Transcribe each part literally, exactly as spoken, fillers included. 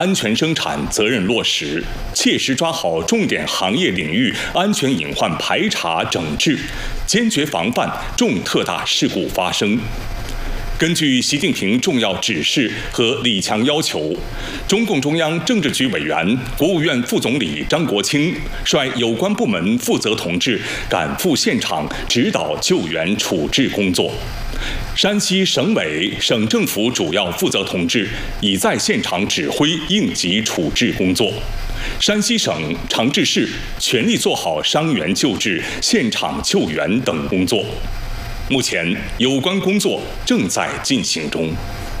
安全生产责任落实，切实抓好重点行业领域安全隐患排查整治，坚决防范重特大事故发生。根据习近平重要指示和李强要求，中共中央政治局委员、国务院副总理张国清率有关部门负责同志赶赴现场指导救援处置工作。山西省委、省政府主要负责同志已在现场指挥应急处置工作。山西省长治市全力做好伤员救治、现场救援等工作。目前，有关工作正在进行中。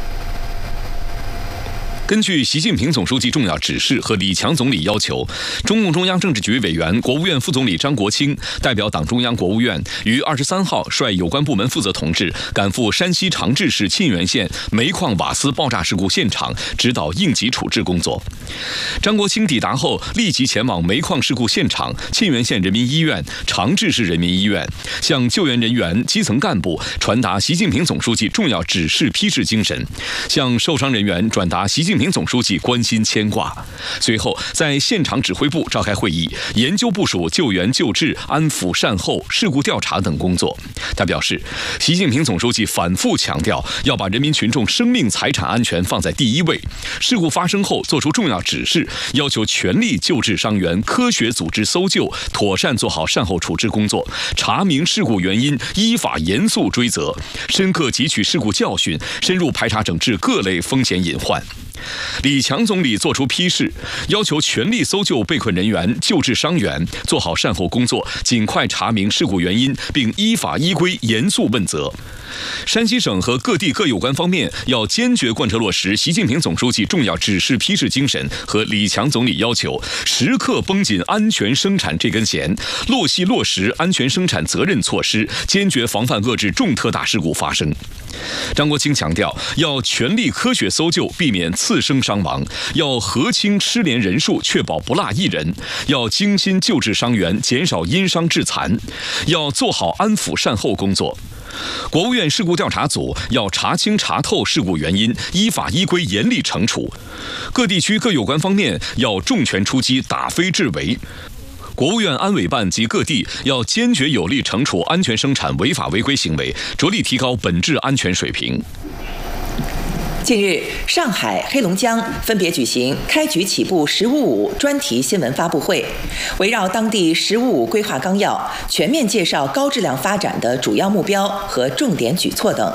根据习近平总书记重要指示和李强总理要求，中共中央政治局委员、国务院副总理张国清代表党中央、国务院于二十三号率有关部门负责同志赶赴山西长治市沁源县煤矿瓦斯爆炸事故现场，指导应急处置工作。张国清抵达后，立即前往煤矿事故现场沁源县人民医院、长治市人民医院，向救援人员、基层干部传达习近平总书记重要指示批示精神，向受伤人员转达习近平总书记关心牵挂。随后，在现场指挥部召开会议，研究部署救援救治、安抚善后、事故调查等工作。他表示，习近平总书记反复强调，要把人民群众生命财产安全放在第一位。事故发生后，作出重要指示，要求全力救治伤员，科学组织搜救，妥善做好善后处置工作，查明事故原因，依法严肃追责，深刻汲取事故教训，深入排查整治各类风险隐患。李强总理作出批示，要求全力搜救被困人员、救治伤员，做好善后工作，尽快查明事故原因，并依法依规严肃问责。山西省和各地各有关方面要坚决贯彻落实习近平总书记重要指示批示精神和李强总理要求，时刻绷紧安全生产这根弦，落细落实安全生产责任措施，坚决防范遏制重特大事故发生。张国清强调，要全力科学搜救，避免次生伤亡；要核清失联人数，确保不落一人；要精心救治伤员，减少因伤致残；要做好安抚善后工作。国务院事故调查组要查清查透事故原因，依法依规严厉惩处。各地区各有关方面要重拳出击，打非治为。国务院安委办及各地要坚决有力惩处安全生产违法违规行为，着力提高本质安全水平。 近日，上海、黑龙江分别举行开局起步“十五五”专题新闻发布会，围绕当地“十五五”规划纲要，全面介绍高质量发展的主要目标和重点举措等。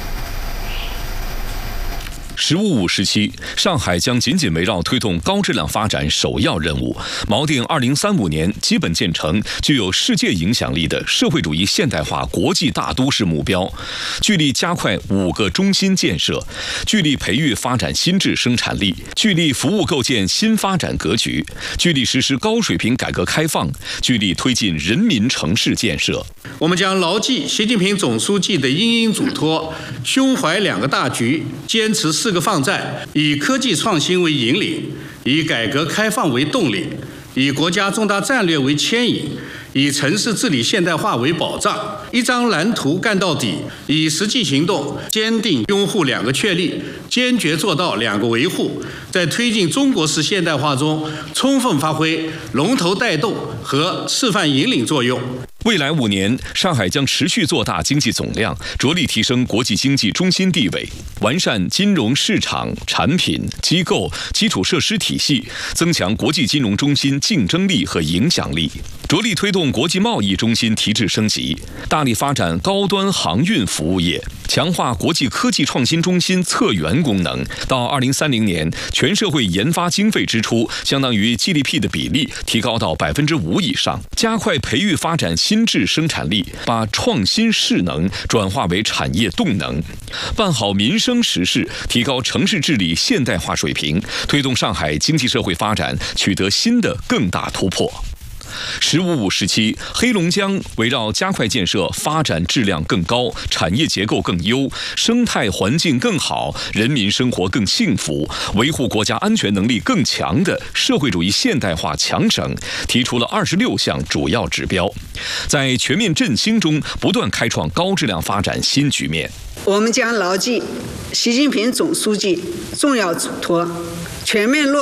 十五五时期，上海将紧紧围绕推动高质量发展首要任务，锚定二零三五年基本建成具有世界影响力的社会主义现代化国际大都市目标，聚力加快五个中心建设，聚力培育发展新质生产力，聚力服务构建新发展格局，聚力实施高水平改革开放，聚力推进人民城市建设。 我们将牢记习近平总书记的殷殷嘱托，胸怀两个大局，坚持四个放在，以科技创新为引领，以改革开放为动力，以国家重大战略为牵引，以城市治理现代化为保障，一张蓝图干到底，以实际行动坚定拥护两个确立，坚决做到两个维护，在推进中国式现代化中充分发挥龙头带动和示范引领作用。 未来五年，上海将持续做大经济总量，着力提升国际经济中心地位，完善金融市场、产品、机构、基础设施体系，增强国际金融中心竞争力和影响力，着力推动国际贸易中心提质升级，大力发展高端航运服务业，强化国际科技创新中心策源功能。到二零三零年，全社会研发经费支出相当于 G D P 的比例提高到百分之五以上，加快培育发展新质生产力，把创新势能转化为产业动能，办好民生实事，提高城市治理现代化水平，推动上海经济社会发展取得新的更大突破。十五五时期，黑龙江围绕加快建设发展质量更高、产业结构更优、生态环境更好、人民生活更幸福、维护国家安全能力更强的社会主义现代化强省，提出了二十六项主要指标，在全面振兴中不断开创高质量发展新局面。 我们将牢记习近平总书记重要嘱托， 全面落